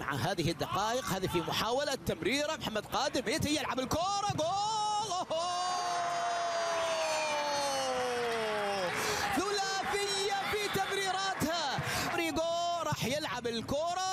مع هذه الدقائق. هذه في محاولة تمريرة، محمد قادم يلعب الكرة، جول! ثلاثية في تمريراتها، ريجو راح يلعب الكرة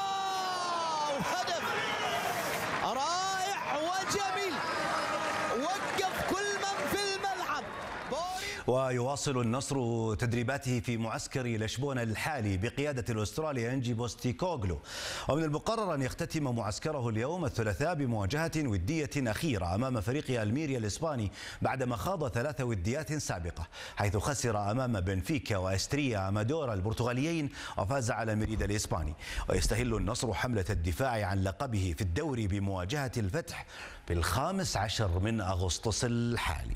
وهدف رائع وجميل، وقف كل من في الملعب. ويواصل النصر تدريباته في معسكر لشبونة الحالي بقيادة الأسترالي أنجي بوستيكوغلو، ومن المقرر أن يختتم معسكره اليوم الثلاثاء بمواجهة ودية أخيرة أمام فريق ألميريا الإسباني بعدما خاض 3 وديات سابقة، حيث خسر أمام بنفيكا وأستريا أمادورا البرتغاليين وفاز على ميريدا الإسباني. ويستهل النصر حملة الدفاع عن لقبه في الدوري بمواجهة الفتح بال15 من أغسطس الحالي.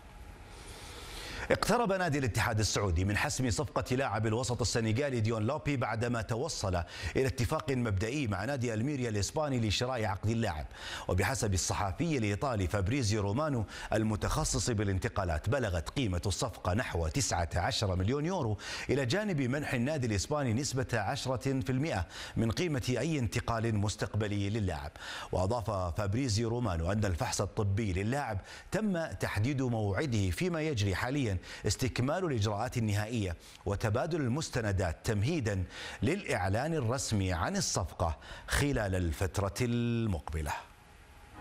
اقترب نادي الاتحاد السعودي من حسم صفقة لاعب الوسط السنغالي ديون لوبي بعدما توصل إلى اتفاق مبدئي مع نادي ألميريا الإسباني لشراء عقد اللاعب. وبحسب الصحفي الإيطالي فابريزيو رومانو المتخصص بالانتقالات، بلغت قيمة الصفقة نحو 19 مليون يورو، إلى جانب منح النادي الإسباني نسبة 10% من قيمة أي انتقال مستقبلي للاعب. وأضاف فابريزيو رومانو أن الفحص الطبي للاعب تم تحديد موعده، فيما يجري حاليا استكمال الإجراءات النهائية وتبادل المستندات تمهيدا للإعلان الرسمي عن الصفقة خلال الفترة المقبلة.